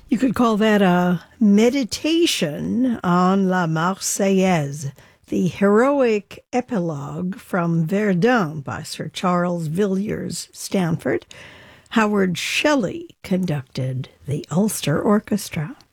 You could call that a meditation on La Marseillaise, the heroic epilogue from Verdun by Sir Charles Villiers Stanford. Howard Shelley conducted the Ulster Orchestra.